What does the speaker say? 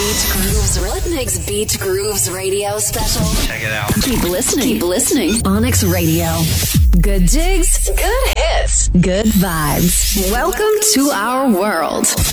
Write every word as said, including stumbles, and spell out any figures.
Beat Grooves, Rhythmix Beat Grooves radio special. Check it out. Keep listening. Keep listening. Onyx Radio. Good jigs. Good hits. Good vibes. Welcome to our world.